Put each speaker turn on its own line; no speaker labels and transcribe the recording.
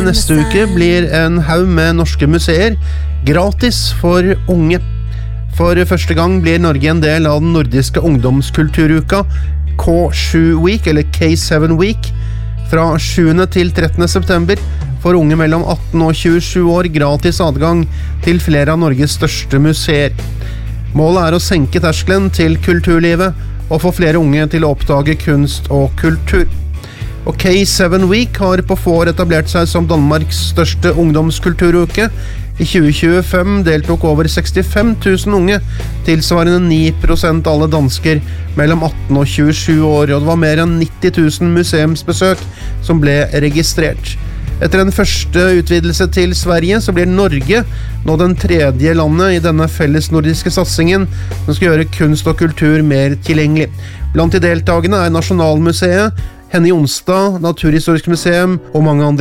Neste uke blir en haug med norske museer gratis for unge. For første gang blir Norge en del av den nordiske ungdomskulturuka K7 Week, eller K7 Week. Fra 7. til 13. september får unge mellom 18 og 27 år gratis adgang til flere av Norges største museer. Målet er å senke terskelen til kulturlivet og få flere unge til å oppdage kunst og kultur. Og K7 Week har på få år etablert seg som Danmarks største ungdomskulturuke. I 2025 deltok over 65 000 unge, tilsvarende 9% av alle dansker mellom 18 og 27 år, og det var mer enn 90 000 museumsbesøk som ble registrert. Etter en første utvidelse til Sverige, så blir Norge nå den tredje landet i denne felles nordiske satsingen som skal gjøre kunst og kultur mer tilgjengelig. Blant de deltagende er Nasjonalmuseet, Henny Onsdag, Naturhistorisk museum og mange andre.